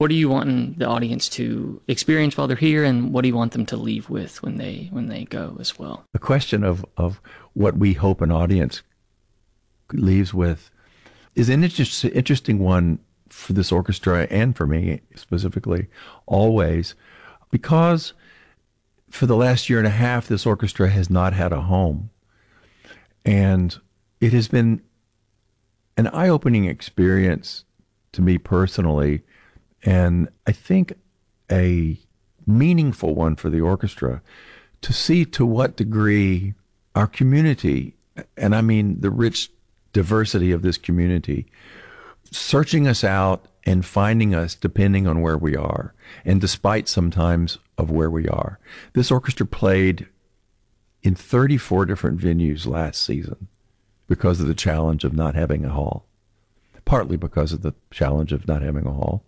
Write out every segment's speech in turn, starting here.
What are you wanting the audience to experience while they're here, and what do you want them to leave with when they go as well? The question of what we hope an audience leaves with is an interesting one for this orchestra and for me specifically, always, because for the last year and a half, this orchestra has not had a home. And it has been an eye-opening experience to me personally, and I think a meaningful one for the orchestra, to see to what degree our community, and I mean the rich diversity of this community, searching us out and finding us depending on where we are, and despite sometimes of where we are. This orchestra played in 34 different venues last season because of the challenge of not having a hall, partly because of the challenge of not having a hall.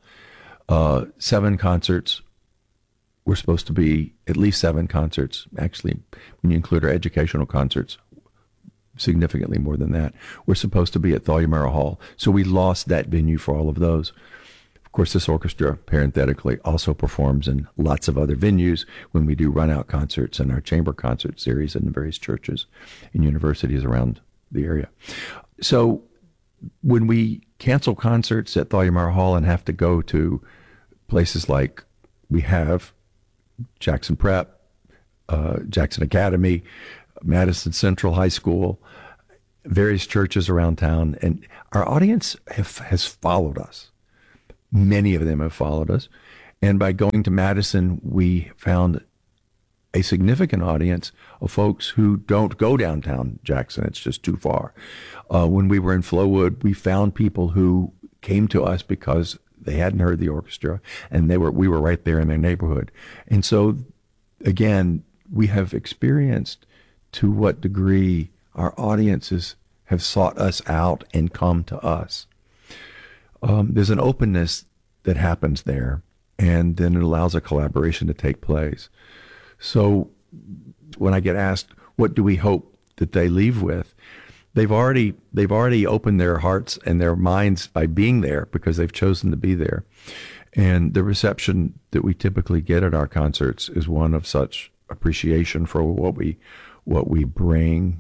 7 concerts. We're supposed to be at least 7 concerts. Actually, when you include our educational concerts, significantly more than that. We're supposed to be at Thalia Murrah Hall. So we lost that venue for all of those. Of course, this orchestra, parenthetically, also performs in lots of other venues when we do run-out concerts and our chamber concert series in the various churches and universities around the area. So when we cancel concerts at Thalia Murrah Hall and have to go to places like we have Jackson Prep, Jackson Academy, Madison Central High School, various churches around town, and our audience has followed us. Many of them have followed us. And by going to Madison, we found a significant audience of folks who don't go downtown Jackson. It's just too far. When we were in Flowood, we found people who came to us because they hadn't heard the orchestra, and we were right there in their neighborhood. And so, again, we have experienced to what degree our audiences have sought us out and come to us. There's an openness that happens there, and then it allows a collaboration to take place. So when I get asked, what do we hope that they leave with? They've already opened their hearts and their minds by being there because they've chosen to be there. And the reception that we typically get at our concerts is one of such appreciation for what we bring,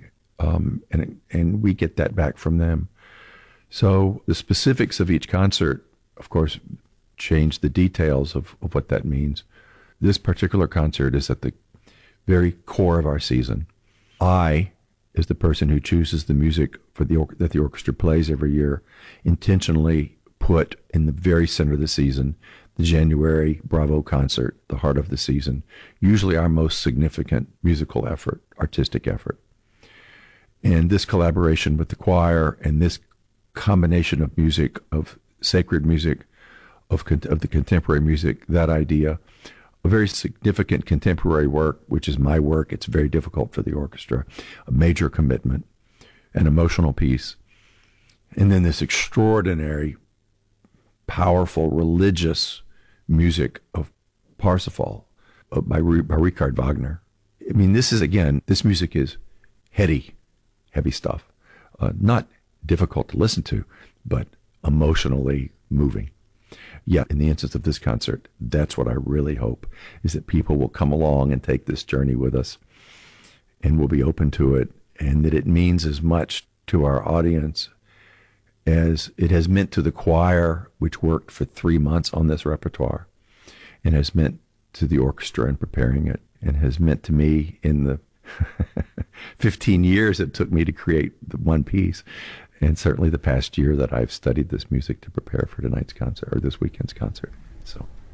and we get that back from them. So the specifics of each concert, of course, change the details of what that means. This particular concert is at the very core of our season. I, as the person who chooses the music for that the orchestra plays every year, intentionally put in the very center of the season the January Bravo concert, the heart of the season, usually our most significant musical effort, artistic effort. And this collaboration with the choir and this combination of music, of sacred music, of the contemporary music, that idea, a very significant contemporary work, which is my work. It's very difficult for the orchestra, a major commitment, an emotional piece. And then this extraordinary, powerful, religious music of Parsifal by Richard Wagner. I mean, this music is heady, heavy stuff. Not difficult to listen to, but emotionally moving. Yeah, in the instance of this concert, that's what I really hope, is that people will come along and take this journey with us and will be open to it, and that it means as much to our audience as it has meant to the choir, which worked for 3 months on this repertoire, and has meant to the orchestra in preparing it, and has meant to me in the 15 years it took me to create the one piece. And certainly the past year that I've studied this music to prepare for tonight's concert or this weekend's concert. So